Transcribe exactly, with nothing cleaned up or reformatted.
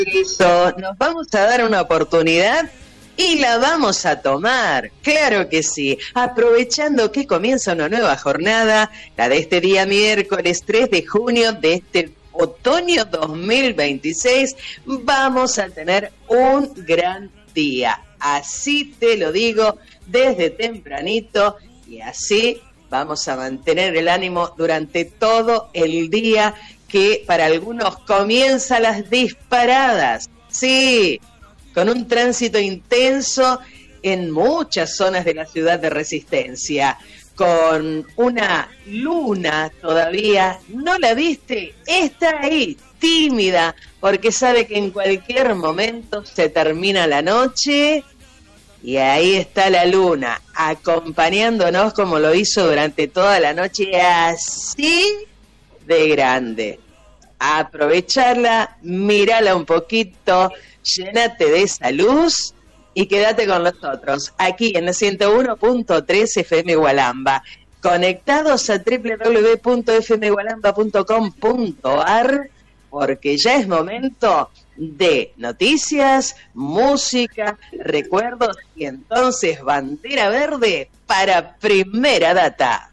eso, nos vamos a dar una oportunidad y la vamos a tomar, claro que sí, aprovechando que comienza una nueva jornada, la de este día miércoles tres de junio de este otoño dos mil veintiséis, vamos a tener un gran día, así te lo digo desde tempranito, y así vamos a mantener el ánimo durante todo el día, que para algunos comienza las disparadas, sí, con un tránsito intenso en muchas zonas de la ciudad de Resistencia, con una luna todavía, ¿no la viste? Está ahí, tímida, porque sabe que en cualquier momento se termina la noche y ahí está la luna, acompañándonos como lo hizo durante toda la noche, así de grande. Aprovecharla, mírala un poquito, llénate de esa luz y quédate con nosotros, aquí en la ciento uno punto tres F M Gualamba, conectados a doble u doble u doble u punto f m gualamba punto com punto a r, porque ya es momento de noticias, música, recuerdos y entonces bandera verde para Primera Data.